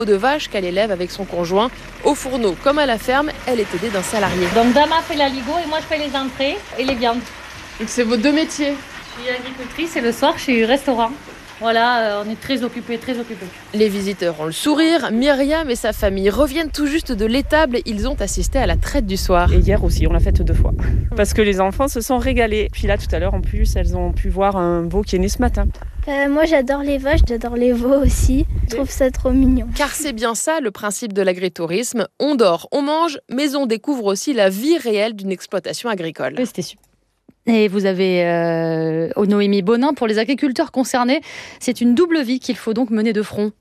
de vache qu'elle élève avec son conjoint. Au fourneau comme à la ferme, elle est aidée d'un salarié. Donc Dama fait l'aligot et moi je fais les entrées et les viandes. Donc c'est vos deux métiers. Je suis agricultrice et le soir je suis restaurant. Voilà, on est très occupés. Les visiteurs ont le sourire. Myriam et sa famille reviennent tout juste de l'étable. Ils ont assisté à la traite du soir. Et hier aussi, on l'a faite 2 fois. Parce que les enfants se sont régalés. Puis là, tout à l'heure, en plus, elles ont pu voir un veau qui est né ce matin. Moi j'adore les vaches, j'adore les veaux aussi. Je trouve ça trop mignon. Car c'est bien ça le principe de l'agritourisme. On dort, on mange, mais on découvre aussi la vie réelle d'une exploitation agricole. Oui, c'était super. Et vous avez Noémie Bonin, pour les agriculteurs concernés, c'est une double vie qu'il faut donc mener de front.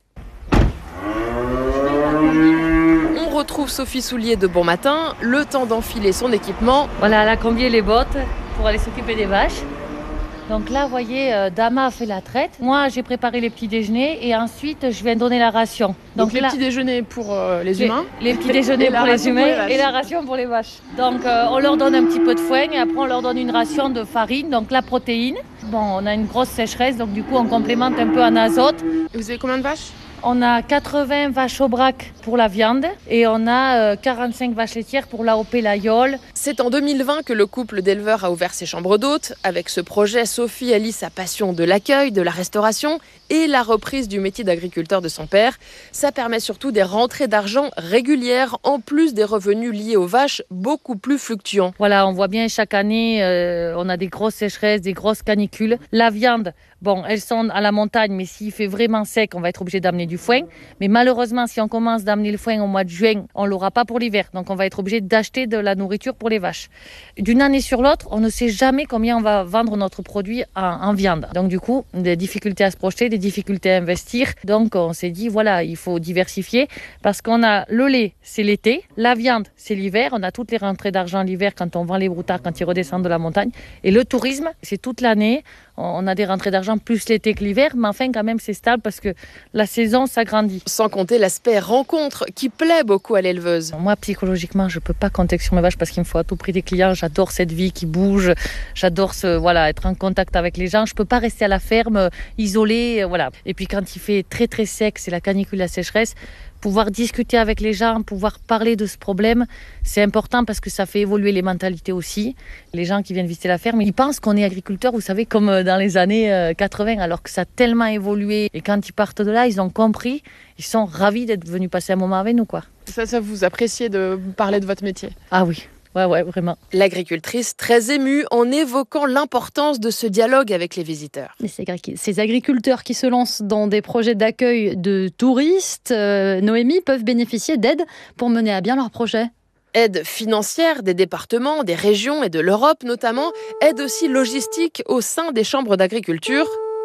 On retrouve Sophie Soulier de Bon Matin, le temps d'enfiler son équipement. Voilà, elle a combié les bottes pour aller s'occuper des vaches. Donc là, vous voyez, Dama a fait la traite. Moi, j'ai préparé les petits déjeuners et ensuite, je viens donner la ration. Donc les là, petits déjeuners pour les humains. Les petits déjeuners pour les humains et la ration pour les vaches. Donc on leur donne un petit peu de foin et après on leur donne une ration de farine, donc la protéine. Bon, on a une grosse sécheresse, donc du coup on complémente un peu en azote. Et vous avez combien de vaches ? On a 80 vaches au brac pour la viande et on a 45 vaches laitières pour l'AOP Layol. C'est en 2020 que le couple d'éleveurs a ouvert ses chambres d'hôtes. Avec ce projet, Sophie allie sa passion de l'accueil, de la restauration et la reprise du métier d'agriculteur de son père. Ça permet surtout des rentrées d'argent régulières, en plus des revenus liés aux vaches beaucoup plus fluctuants. Voilà, on voit bien chaque année, on a des grosses sécheresses, des grosses canicules. La viande, bon, elles sont à la montagne, mais s'il fait vraiment sec, on va être obligé d'amener du foin. Mais malheureusement, si on commence d'amener le foin au mois de juin, on ne l'aura pas pour l'hiver. Donc on va être obligé d'acheter de la nourriture pour les vaches. D'une année sur l'autre, on ne sait jamais combien on va vendre notre produit en viande. Donc du coup, des difficultés à se projeter, des difficultés à investir. Donc on s'est dit, voilà, il faut diversifier parce qu'on a le lait, c'est l'été, la viande, c'est l'hiver. On a toutes les rentrées d'argent l'hiver quand on vend les broutards, quand ils redescendent de la montagne. Et le tourisme, c'est toute l'année. On a des rentrées d'argent plus l'été que l'hiver, mais enfin quand même c'est stable parce que la saison s'agrandit. Sans compter l'aspect rencontre qui plaît beaucoup à l'éleveuse. Moi psychologiquement je peux pas compter sur mes vaches parce qu'il me faut à tout prix des clients. J'adore cette vie qui bouge, j'adore être en contact avec les gens. Je peux pas rester à la ferme isolée, voilà. Et puis quand il fait très très sec, c'est la canicule, la sécheresse. Pouvoir discuter avec les gens, pouvoir parler de ce problème, c'est important parce que ça fait évoluer les mentalités aussi. Les gens qui viennent visiter la ferme, ils pensent qu'on est agriculteur, vous savez, comme dans les années 80, alors que ça a tellement évolué. Et quand ils partent de là, ils ont compris, ils sont ravis d'être venus passer un moment avec nous, quoi. Ça vous appréciez de parler de votre métier ? Ah oui. Ouais, vraiment. L'agricultrice très émue en évoquant l'importance de ce dialogue avec les visiteurs. Ces agriculteurs qui se lancent dans des projets d'accueil de touristes, Noémie, peuvent bénéficier d'aide pour mener à bien leurs projets. Aide financière des départements, des régions et de l'Europe notamment. Aide aussi logistique au sein des chambres d'agriculture.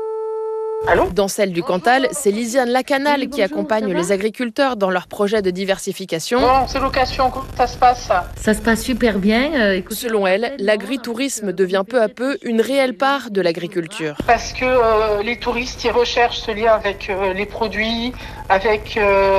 Allô ? Dans celle du Cantal, c'est Lisiane Lacanal qui accompagne les agriculteurs dans leurs projets de diversification. Bon, c'est location, comment ça se passe ? Ça se passe super bien. Selon elle, l'agritourisme devient peu à peu une réelle part de l'agriculture. Parce que les touristes, ils recherchent ce lien avec les produits, avec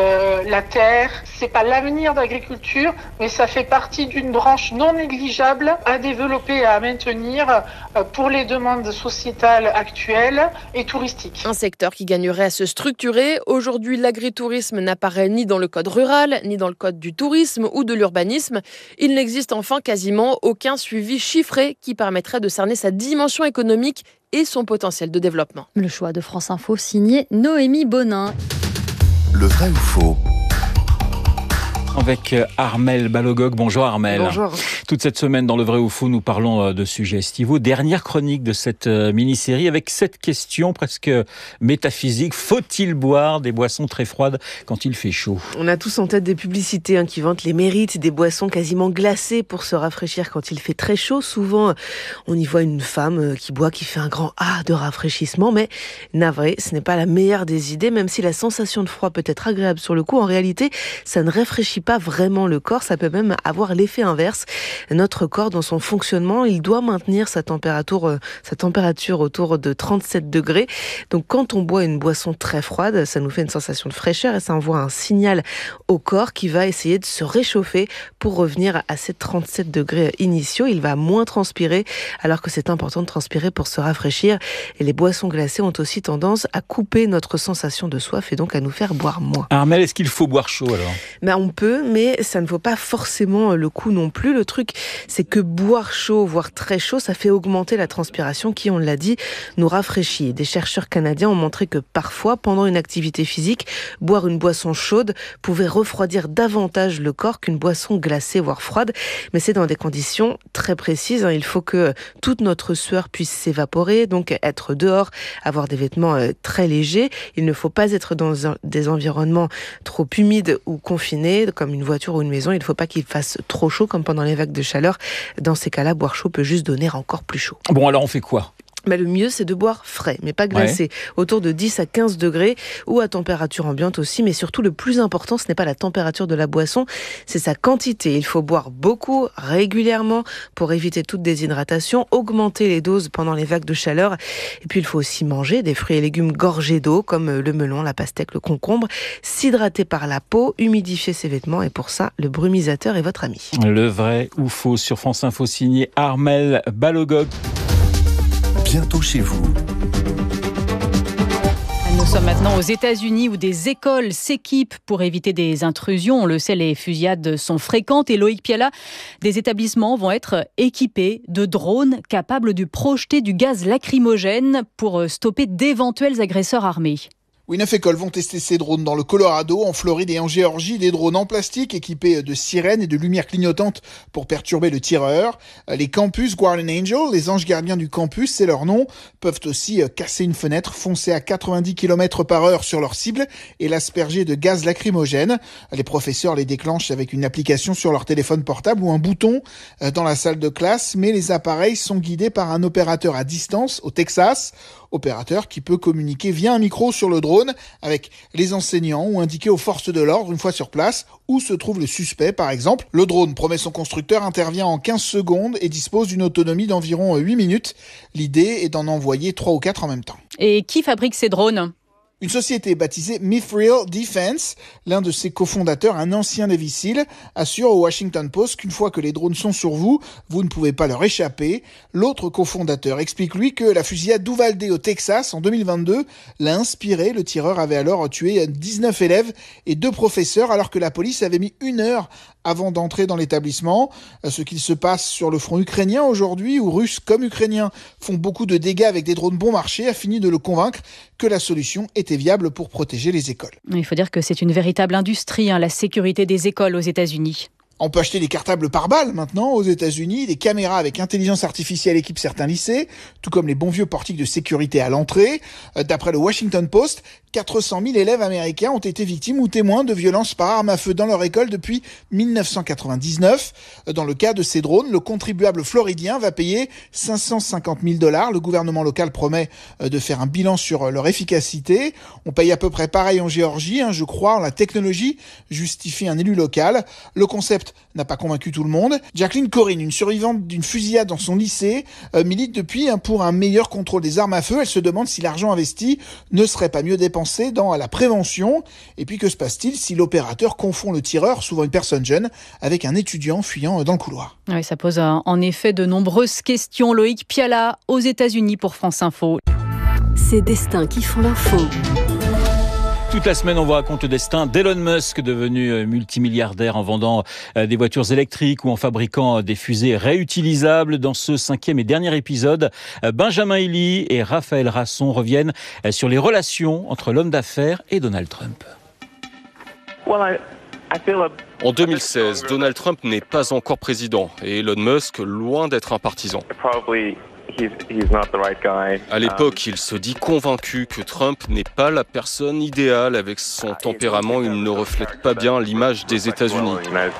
la terre. C'est pas l'avenir de l'agriculture, mais ça fait partie d'une branche non négligeable à développer et à maintenir pour les demandes sociétales actuelles et touristiques. Un secteur qui gagnerait à se structurer. Aujourd'hui, l'agritourisme n'apparaît ni dans le code rural, ni dans le code du tourisme ou de l'urbanisme. Il n'existe enfin quasiment aucun suivi chiffré qui permettrait de cerner sa dimension économique et son potentiel de développement. Le choix de France Info signé Noémie Bonin. Le vrai ou faux ? Avec Armelle Balogog. Bonjour Armelle. Bonjour. Toute cette semaine dans Le Vrai ou Faux, nous parlons de sujets estivaux. Dernière chronique de cette mini-série avec cette question presque métaphysique. Faut-il boire des boissons très froides quand il fait chaud ? On a tous en tête des publicités qui vantent les mérites des boissons quasiment glacées pour se rafraîchir quand il fait très chaud. Souvent, on y voit une femme qui fait un grand « ah » de rafraîchissement. Mais navré, ce n'est pas la meilleure des idées. Même si la sensation de froid peut être agréable sur le coup, en réalité, ça ne rafraîchit pas vraiment le corps. Ça peut même avoir l'effet inverse. notre corps dans son fonctionnement, il doit maintenir sa température autour de 37 degrés. Donc quand on boit une boisson très froide, ça nous fait une sensation de fraîcheur et ça envoie un signal au corps qui va essayer de se réchauffer pour revenir à ces 37 degrés initiaux. Il va moins transpirer alors que c'est important de transpirer pour se rafraîchir. Et les boissons glacées ont aussi tendance à couper notre sensation de soif et donc à nous faire boire moins. Armelle, est-ce qu'il faut boire chaud alors ? On peut, mais ça ne vaut pas forcément le coup non plus. Le truc, c'est que boire chaud, voire très chaud, ça fait augmenter la transpiration qui, on l'a dit, nous rafraîchit. Des chercheurs canadiens ont montré que parfois, pendant une activité physique, boire une boisson chaude pouvait refroidir davantage le corps qu'une boisson glacée, voire froide. Mais c'est dans des conditions très précises. Il faut que toute notre sueur puisse s'évaporer, donc être dehors, avoir des vêtements très légers. Il ne faut pas être dans des environnements trop humides ou confinés, comme une voiture ou une maison. Il ne faut pas qu'il fasse trop chaud, comme pendant les vagues de chaleur. Dans ces cas-là, boire chaud peut juste donner encore plus chaud. Bon, alors on fait quoi ? Le mieux, c'est de boire frais, mais pas glacé, autour de 10 à 15 degrés ou à température ambiante aussi. Mais surtout, le plus important, ce n'est pas la température de la boisson, c'est sa quantité. Il faut boire beaucoup, régulièrement, pour éviter toute déshydratation, augmenter les doses pendant les vagues de chaleur. Et puis, il faut aussi manger des fruits et légumes gorgés d'eau, comme le melon, la pastèque, le concombre, s'hydrater par la peau, humidifier ses vêtements. Et pour ça, le brumisateur est votre ami. Le vrai ou faux sur France Info, signé Armelle Balogog. Bientôt chez vous. Nous sommes maintenant aux États-Unis où des écoles s'équipent pour éviter des intrusions. On le sait, les fusillades sont fréquentes et Loïc Piala, des établissements vont être équipés de drones capables de projeter du gaz lacrymogène pour stopper d'éventuels agresseurs armés. Oui, 9 écoles vont tester ces drones dans le Colorado, en Floride et en Géorgie. Des drones en plastique équipés de sirènes et de lumières clignotantes pour perturber le tireur. Les campus Guardian Angel, les anges gardiens du campus, c'est leur nom, peuvent aussi casser une fenêtre, foncer à 90 km/h sur leur cible et l'asperger de gaz lacrymogène. Les professeurs les déclenchent avec une application sur leur téléphone portable ou un bouton dans la salle de classe, mais les appareils sont guidés par un opérateur à distance au Texas. Opérateur qui peut communiquer via un micro sur le drone avec les enseignants ou indiquer aux forces de l'ordre une fois sur place où se trouve le suspect par exemple. Le drone, promet son constructeur, intervient en 15 secondes et dispose d'une autonomie d'environ 8 minutes. L'idée est d'en envoyer 3 ou 4 en même temps. Et qui fabrique ces drones ? Une société baptisée Mithril Defense, l'un de ses cofondateurs, un ancien Navy SEAL, assure au Washington Post qu'une fois que les drones sont sur vous, vous ne pouvez pas leur échapper. L'autre cofondateur explique lui que la fusillade d'Uvalde au Texas en 2022 l'a inspiré. Le tireur avait alors tué 19 élèves et 2 professeurs alors que la police avait mis 1 heure avant d'entrer dans l'établissement. Ce qu'il se passe sur le front ukrainien aujourd'hui, où Russes comme Ukrainiens font beaucoup de dégâts avec des drones bon marché, a fini de le convaincre que la solution était viable pour protéger les écoles. Il faut dire que c'est une véritable industrie, la sécurité des écoles aux États-Unis. On peut acheter des cartables par balle maintenant aux États-Unis, des caméras avec intelligence artificielle équipent certains lycées, tout comme les bons vieux portiques de sécurité à l'entrée. D'après le Washington Post, 400 000 élèves américains ont été victimes ou témoins de violences par arme à feu dans leur école depuis 1999. Dans le cas de ces drones, le contribuable floridien va payer $550 000. Le gouvernement local promet de faire un bilan sur leur efficacité. On paye à peu près pareil en Géorgie, je crois, la technologie, justifie un élu local. Le concept n'a pas convaincu tout le monde. Jacqueline Corinne, une survivante d'une fusillade dans son lycée, milite depuis pour un meilleur contrôle des armes à feu. Elle se demande si l'argent investi ne serait pas mieux dépensé dans la prévention. Et puis que se passe-t-il si l'opérateur confond le tireur, souvent une personne jeune, avec un étudiant fuyant dans le couloir ? Oui, ça pose en effet de nombreuses questions. Loïc Piala aux États-Unis pour France Info. Ces destins qui font l'info. Toute la semaine, on vous raconte le destin d'Elon Musk, devenu multimilliardaire en vendant des voitures électriques ou en fabriquant des fusées réutilisables. Dans ce 5e et dernier épisode, Benjamin Elie et Raphaël Rasson reviennent sur les relations entre l'homme d'affaires et Donald Trump. En 2016, Donald Trump n'est pas encore président et Elon Musk loin d'être un partisan. À l'époque, il se dit convaincu que Trump n'est pas la personne idéale. Avec son tempérament, il ne reflète pas bien l'image des États-Unis.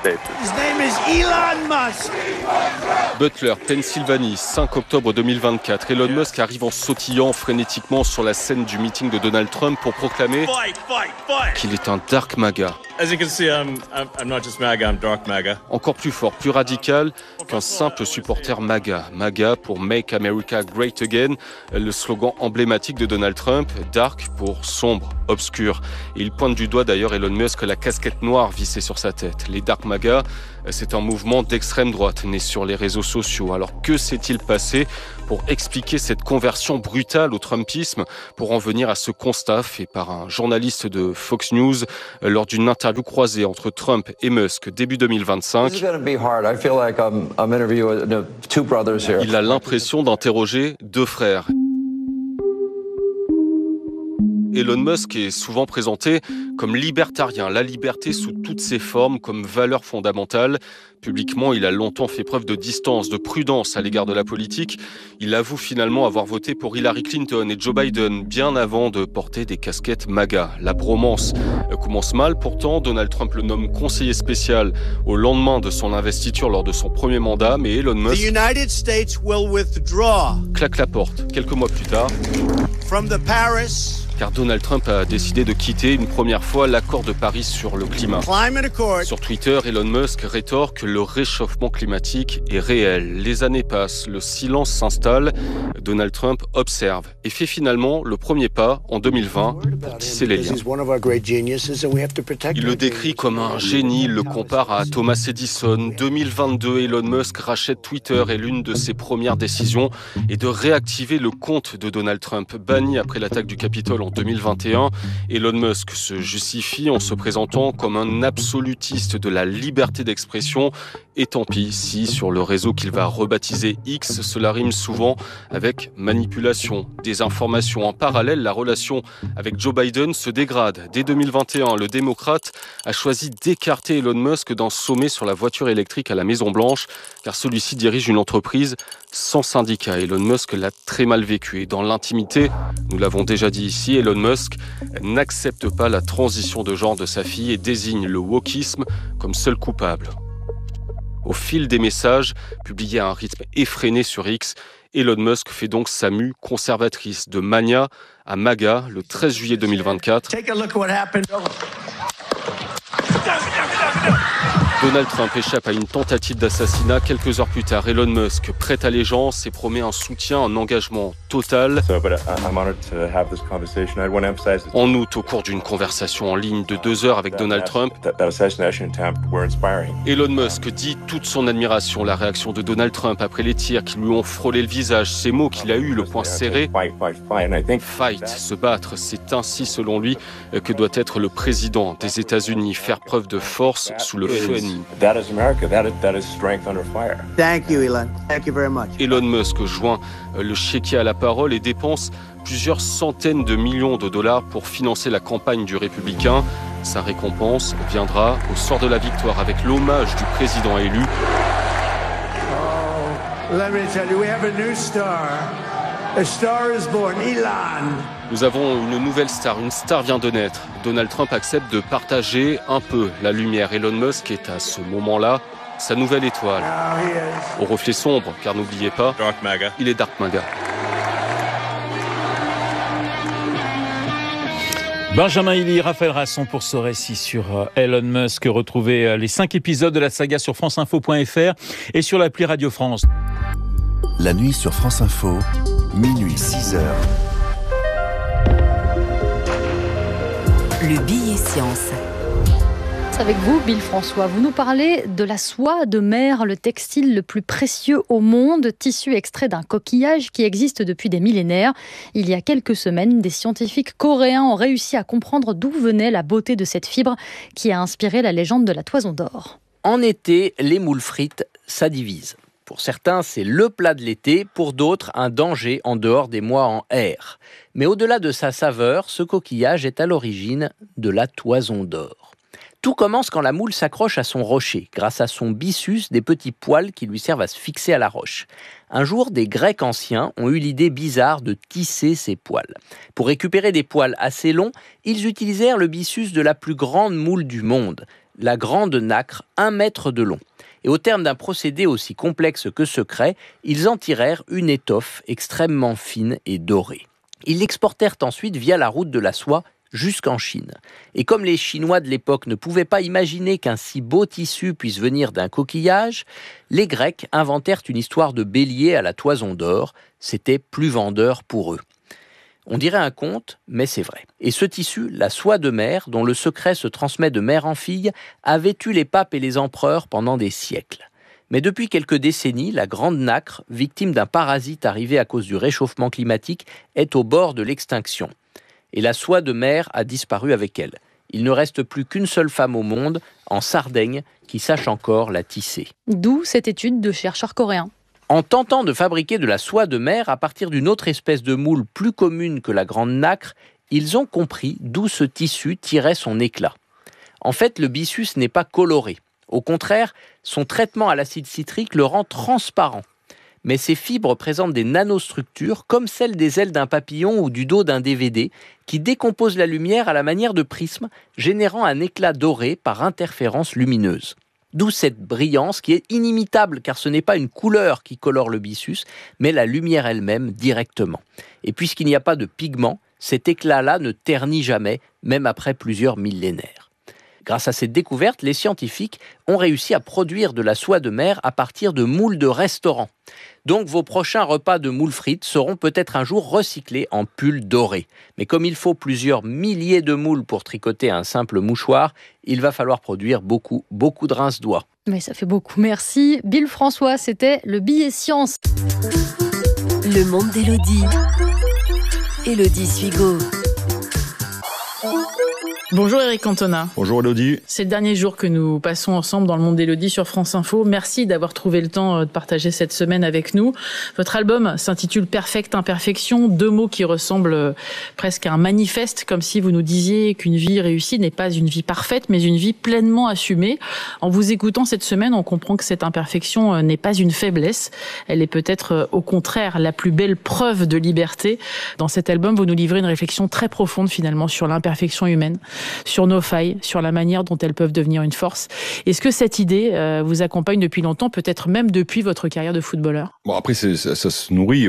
Butler, Pennsylvanie, 5 octobre 2024. Elon Musk arrive en sautillant frénétiquement sur la scène du meeting de Donald Trump pour proclamer qu'il est un dark MAGA. As you can see, I'm not just MAGA, I'm dark MAGA. Encore plus fort, plus radical qu'un simple supporter MAGA. MAGA pour Make America Great Again, le slogan emblématique de Donald Trump, dark pour sombre, obscur. Et il pointe du doigt d'ailleurs Elon Musk la casquette noire vissée sur sa tête. Les dark MAGA, c'est un mouvement d'extrême droite né sur les réseaux sociaux. Alors que s'est-il passé pour expliquer cette conversion brutale au Trumpisme, pour en venir à ce constat fait par un journaliste de Fox News lors d'une interview croisée entre Trump et Musk début 2025. Il a l'impression d'interroger deux frères. Elon Musk est souvent présenté comme libertarien, la liberté sous toutes ses formes comme valeur fondamentale. Publiquement, il a longtemps fait preuve de distance, de prudence à l'égard de la politique. Il avoue finalement avoir voté pour Hillary Clinton et Joe Biden bien avant de porter des casquettes MAGA. La bromance commence mal, pourtant Donald Trump le nomme conseiller spécial au lendemain de son investiture lors de son premier mandat, mais Elon Musk claque la porte quelques mois plus tard. Car Donald Trump a décidé de quitter une première fois l'accord de Paris sur le climat. Sur Twitter, Elon Musk rétorque que le réchauffement climatique est réel. Les années passent, le silence s'installe. Donald Trump observe et fait finalement le premier pas en 2020 pour tisser les liens. Il le décrit comme un génie, le compare à Thomas Edison. 2022, Elon Musk rachète Twitter et l'une de ses premières décisions est de réactiver le compte de Donald Trump, banni après l'attaque du Capitole en 2021. Elon Musk se justifie en se présentant comme un absolutiste de la liberté d'expression. Et tant pis si, sur le réseau qu'il va rebaptiser X, cela rime souvent avec manipulation, désinformation. En parallèle, la relation avec Joe Biden se dégrade. Dès 2021, le démocrate a choisi d'écarter Elon Musk d'un sommet sur la voiture électrique à la Maison-Blanche, car celui-ci dirige une entreprise sans syndicat. Elon Musk l'a très mal vécu. Et dans l'intimité, nous l'avons déjà dit ici, Elon Musk n'accepte pas la transition de genre de sa fille et désigne le wokisme comme seul coupable. Au fil des messages, publiés à un rythme effréné sur X, Elon Musk fait donc sa mue conservatrice de mania à MAGA le 13 juillet 2024. Donald Trump échappe à une tentative d'assassinat quelques heures plus tard. Elon Musk prête allégeance et promet un soutien, un engagement total. En août, au cours d'une conversation en ligne de 2 heures avec Donald Trump, Elon Musk dit toute son admiration. La réaction de Donald Trump après les tirs qui lui ont frôlé le visage, ces mots qu'il a eu, le poing serré. Fight, se battre, c'est ainsi selon lui que doit être le président des États-Unis, faire preuve de force sous le feu ennemi. Thank you, Elon. Thank you very much. Elon Musk joint le chéquier à la parole et dépense plusieurs centaines de millions de dollars pour financer la campagne du républicain. Sa récompense viendra au soir de la victoire avec l'hommage du président élu. Let me tell you, we have a new star. A star is born, Elon. Nous avons une nouvelle star, une star vient de naître. Donald Trump accepte de partager un peu la lumière. Elon Musk est à ce moment-là sa nouvelle étoile. Au reflet sombre, car n'oubliez pas, il est Dark MAGA. Benjamin Hilly, Raphaël Rasson pour ce récit sur Elon Musk. Retrouvez les 5 épisodes de la saga sur franceinfo.fr et sur l'appli Radio France. La nuit sur France Info, minuit 6h. Le billet science. Avec vous, Bill François, vous nous parlez de la soie de mer, le textile le plus précieux au monde, tissu extrait d'un coquillage qui existe depuis des millénaires. Il y a quelques semaines, des scientifiques coréens ont réussi à comprendre d'où venait la beauté de cette fibre qui a inspiré la légende de la toison d'or. En été, les moules frites, ça divise. Pour certains, c'est le plat de l'été, pour d'autres, un danger en dehors des mois en R. Mais au-delà de sa saveur, ce coquillage est à l'origine de la toison d'or. Tout commence quand la moule s'accroche à son rocher, grâce à son byssus, des petits poils qui lui servent à se fixer à la roche. Un jour, des Grecs anciens ont eu l'idée bizarre de tisser ces poils. Pour récupérer des poils assez longs, ils utilisèrent le byssus de la plus grande moule du monde, la grande nacre, 1 mètre de long. Et au terme d'un procédé aussi complexe que secret, ils en tirèrent une étoffe extrêmement fine et dorée. Ils l'exportèrent ensuite via la route de la soie jusqu'en Chine. Et comme les Chinois de l'époque ne pouvaient pas imaginer qu'un si beau tissu puisse venir d'un coquillage, les Grecs inventèrent une histoire de bélier à la toison d'or. C'était plus vendeur pour eux. On dirait un conte, mais c'est vrai. Et ce tissu, la soie de mer, dont le secret se transmet de mère en fille, a vêtu les papes et les empereurs pendant des siècles. Mais depuis quelques décennies, la grande nacre, victime d'un parasite arrivé à cause du réchauffement climatique, est au bord de l'extinction. Et la soie de mer a disparu avec elle. Il ne reste plus qu'une seule femme au monde, en Sardaigne, qui sache encore la tisser. D'où cette étude de chercheurs coréens. En tentant de fabriquer de la soie de mer à partir d'une autre espèce de moule plus commune que la grande nacre, ils ont compris d'où ce tissu tirait son éclat. En fait, le byssus n'est pas coloré. Au contraire, son traitement à l'acide citrique le rend transparent. Mais ces fibres présentent des nanostructures comme celles des ailes d'un papillon ou du dos d'un DVD qui décomposent la lumière à la manière de prismes, générant un éclat doré par interférence lumineuse. D'où cette brillance qui est inimitable, car ce n'est pas une couleur qui colore le byssus, mais la lumière elle-même directement. Et puisqu'il n'y a pas de pigment, cet éclat-là ne ternit jamais, même après plusieurs millénaires. Grâce à cette découverte, les scientifiques ont réussi à produire de la soie de mer à partir de moules de restaurants. Donc vos prochains repas de moules frites seront peut-être un jour recyclés en pulls dorés. Mais comme il faut plusieurs milliers de moules pour tricoter un simple mouchoir, il va falloir produire beaucoup de rince-doigts. Mais ça fait beaucoup, merci. Bill François, c'était le billet science. Le monde d'Élodie. Élodie Suigo. Bonjour Eric Cantona. Bonjour Élodie. C'est le dernier jour que nous passons ensemble dans le monde d'Élodie sur France Info. Merci d'avoir trouvé le temps de partager cette semaine avec nous. Votre album s'intitule Perfecte Imperfection, 2 mots qui ressemblent presque à un manifeste, comme si vous nous disiez qu'une vie réussie n'est pas une vie parfaite, mais une vie pleinement assumée. En vous écoutant cette semaine, on comprend que cette imperfection n'est pas une faiblesse. Elle est peut-être au contraire la plus belle preuve de liberté. Dans cet album, vous nous livrez une réflexion très profonde finalement sur l'imperfection humaine, sur nos failles, sur la manière dont elles peuvent devenir une force. Est-ce que cette idée vous accompagne depuis longtemps, peut-être même depuis votre carrière de footballeur ? Bon, après, ça se nourrit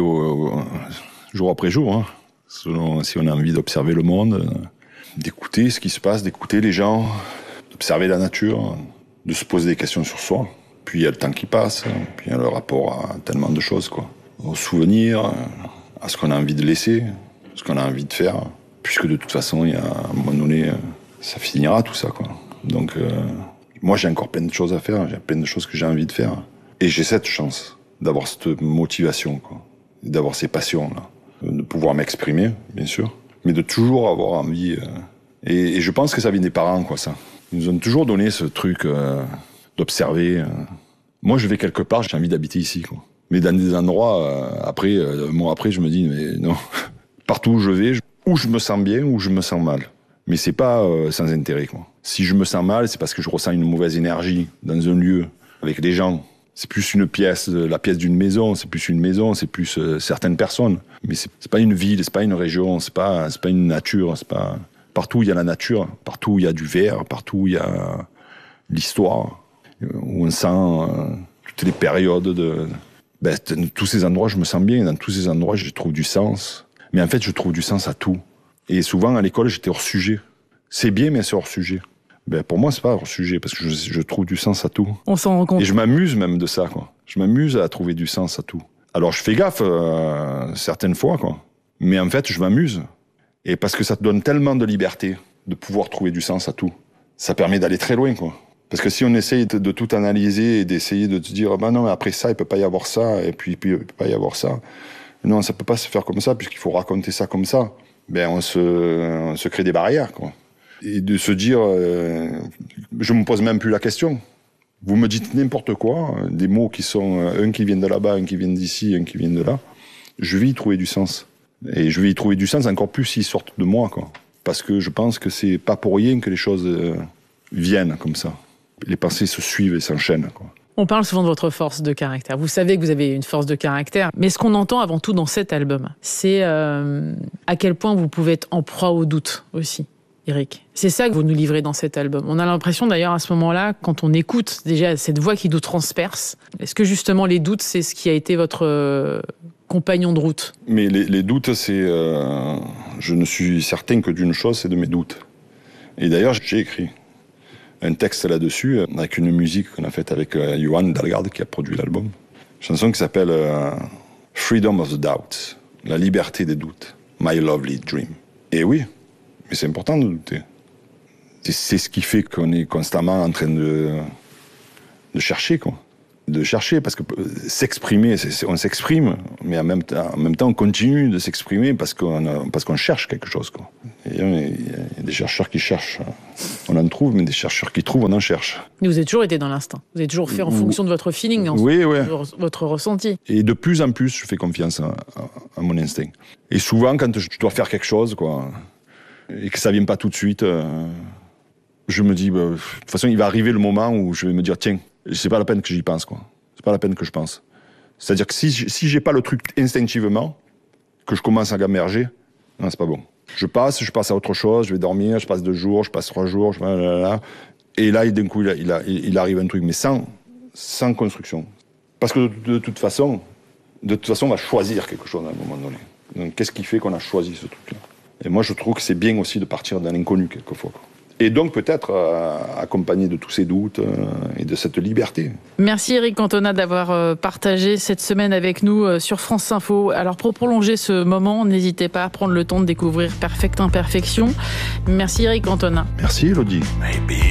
jour après jour. Hein. Selon, si on a envie d'observer le monde, d'écouter ce qui se passe, d'écouter les gens, d'observer la nature, de se poser des questions sur soi. Puis il y a le temps qui passe, puis il y a le rapport à tellement de choses, quoi. Aux souvenirs, à ce qu'on a envie de laisser, ce qu'on a envie de faire. Puisque de toute façon, il y a un moment donné, ça finira tout ça, quoi. Donc, moi, j'ai encore plein de choses à faire, j'ai plein de choses que j'ai envie de faire. Et j'ai cette chance d'avoir cette motivation, quoi. D'avoir ces passions-là. De pouvoir m'exprimer, bien sûr, mais de toujours avoir envie. Et je pense que ça vient des parents, quoi, ça. Ils nous ont toujours donné ce truc d'observer. Moi, je vais quelque part, j'ai envie d'habiter ici, quoi. Mais dans des endroits, après, je me dis, mais non. Partout où je vais, où je me sens bien, ou je me sens mal. Mais c'est pas sans intérêt, quoi. Si je me sens mal, c'est parce que je ressens une mauvaise énergie dans un lieu, avec des gens. C'est plus une pièce, la pièce d'une maison, c'est plus une maison, c'est plus certaines personnes. Mais c'est pas une ville, c'est pas une région, c'est pas une nature, c'est pas... Partout où il y a la nature, partout où il y a du vert, partout où il y a l'histoire, où on sent toutes les périodes dans tous ces endroits, je me sens bien, dans tous ces endroits, je trouve du sens. Mais en fait, je trouve du sens à tout. Et souvent, à l'école, j'étais hors sujet. C'est bien, mais c'est hors sujet. Pour moi, c'est pas hors sujet, parce que je trouve du sens à tout. On s'en rend compte. Et je m'amuse même de ça, quoi. Je m'amuse à trouver du sens à tout. Alors, je fais gaffe certaines fois, quoi. Mais en fait, je m'amuse. Et parce que ça te donne tellement de liberté de pouvoir trouver du sens à tout. Ça permet d'aller très loin, quoi. Parce que si on essaye de tout analyser et d'essayer de te dire, non, mais après ça, il peut pas y avoir ça, et puis il peut pas y avoir ça. Non, ça peut pas se faire comme ça, puisqu'il faut raconter ça comme ça. On se crée des barrières, quoi. Et de se dire, je me pose même plus la question. Vous me dites n'importe quoi, des mots qui sont un qui vient de là-bas, un qui vient d'ici, un qui vient de là. Je vais y trouver du sens. Et je vais y trouver du sens encore plus s'ils sortent de moi, quoi. Parce que je pense que c'est pas pour rien que les choses viennent comme ça. Les pensées se suivent et s'enchaînent, quoi. On parle souvent de votre force de caractère. Vous savez que vous avez une force de caractère. Mais ce qu'on entend avant tout dans cet album, c'est à quel point vous pouvez être en proie au doute aussi, Eric. C'est ça que vous nous livrez dans cet album. On a l'impression d'ailleurs à ce moment-là, quand on écoute déjà cette voix qui nous transperce, est-ce que justement les doutes, c'est ce qui a été votre compagnon de route. Mais les doutes, c'est... je ne suis certain que d'une chose, c'est de mes doutes. Et d'ailleurs, j'ai écrit un texte là-dessus, avec une musique qu'on a faite avec Johan Dalgarde, qui a produit l'album. Une chanson qui s'appelle Freedom of the Doubt, la liberté des doutes, My Lovely Dream. Et oui, mais c'est important de douter. C'est ce qui fait qu'on est constamment en train de chercher, quoi. De chercher, parce que s'exprimer, on s'exprime, mais en même temps on continue de s'exprimer parce qu'on cherche quelque chose, quoi. Et il y a des chercheurs qui cherchent, on en trouve, mais des chercheurs qui trouvent, on en cherche. Mais vous avez toujours été dans l'instinct, vous avez toujours fait en fonction de votre feeling, oui. Votre ressenti. Et de plus en plus, je fais confiance à mon instinct. Et souvent, quand je dois faire quelque chose, quoi, et que ça vient pas tout de suite, je me dis, de toute façon, il va arriver le moment où je vais me dire, tiens, c'est pas la peine que j'y pense, quoi. C'est pas la peine que je pense. C'est-à-dire que si j'ai pas le truc instinctivement, que je commence à gamberger, non, c'est pas bon. Je passe à autre chose, je vais dormir, je passe 2 jours, je passe 3 jours, et là, d'un coup, il arrive un truc, mais sans construction. Parce que de toute façon, on va choisir quelque chose à un moment donné. Donc, qu'est-ce qui fait qu'on a choisi ce truc-là? Et moi, je trouve que c'est bien aussi de partir d'un inconnu, quelquefois, quoi. Et donc peut-être accompagné de tous ces doutes et de cette liberté. Merci Éric Cantona d'avoir partagé cette semaine avec nous sur France Info. Alors pour prolonger ce moment, n'hésitez pas à prendre le temps de découvrir Perfecte Imperfection. Merci Éric Cantona. Merci Elodie.